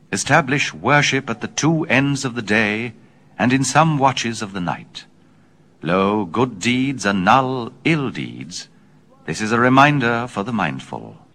Establish worship at the two ends of the day, and in some watches of the night. Lo, good deeds annul ill deeds. This is a reminder for the mindful.